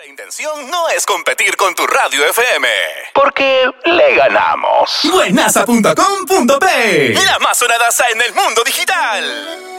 La intención no es competir con tu radio FM, porque le ganamos. Buenaza.com.p, la más sonadaza en el mundo digital.